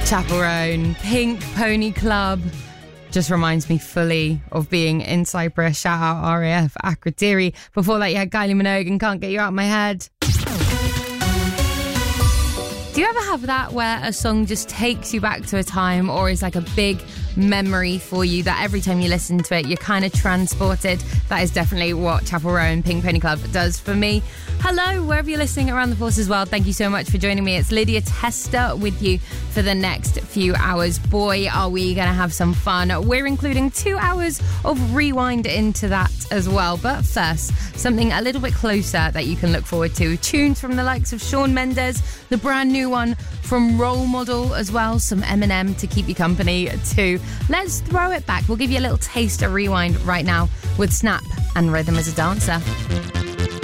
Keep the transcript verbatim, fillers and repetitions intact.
Chapel Roan, Pink Pony Club. Just reminds me fully of being in Cyprus. Shout out R A F, Akrotiri. Before that, you had Kylie Minogue and Can't Get You Out of My Head. Do you ever have that where a song just takes you back to a time or is like a big memory for you that every time you listen to it, you're kind of transported? That is definitely what Chapel Roan Pink Pony Club does for me. Hello, wherever you're listening around the Forces world, thank you so much for joining me. It's Lydia Tester with you for the next few hours. Boy, are we going to have some fun. We're including two hours of rewind into that as well. But first, something a little bit closer that you can look forward to. Tunes from the likes of Shawn Mendes, the brand new one from Role Model as well, some Eminem to keep you company too. Let's throw it back. We'll give you a little taste of rewind right now with Snap and Rhythm as a Dancer.